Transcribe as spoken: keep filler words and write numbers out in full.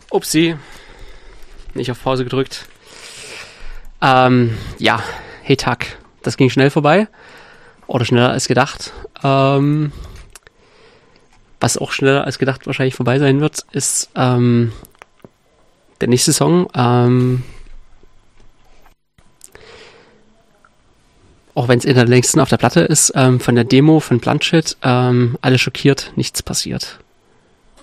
Upsi. Nicht auf Pause gedrückt. Ähm, ja, hey Tag. Das ging schnell vorbei. Oder schneller als gedacht. Ähm, was auch schneller als gedacht wahrscheinlich vorbei sein wird, ist ähm, der nächste Song. Ähm, auch wenn es in der längsten auf der Platte ist, ähm, von der Demo von Bluntshit. Ähm, alle schockiert, nichts passiert.